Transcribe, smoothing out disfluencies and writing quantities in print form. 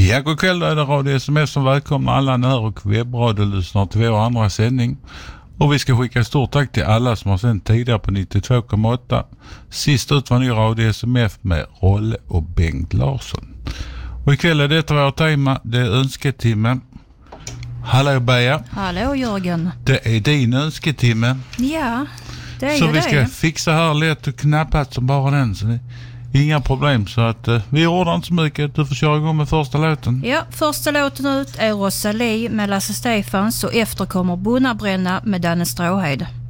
Ja, god kväll då är det Radio SMS som välkomnar alla när- och webbradiolyssnare till vår andra sändning. Och vi ska skicka stort tack till alla som har sänt tidigare på 92,8. Sist ut var ny Radio SMF med Rolle och Bengt Larsson. Och ikväll är detta vår tema, det är önsketimme. Hallå Beja. Hallå Jörgen. Det är din önsketimme. Ja, det är så ju vi ska det. fixa här lätt och knappat som bara den. Så det är inga problem, så att vi ordnar inte så mycket. Du får köra igång med första låten. Ja, första låten ut är Rosalie med Lasse Stefans och efter kommer Bonnabränna med Danne Stråhed.